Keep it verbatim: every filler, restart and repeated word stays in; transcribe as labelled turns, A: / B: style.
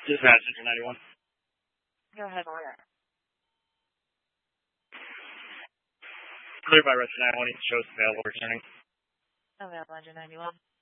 A: Dispatch Engine ninety-one.
B: Go ahead.
A: Cleared by Rescue nine one one. Shows available returning.
B: Available Engine ninety-one.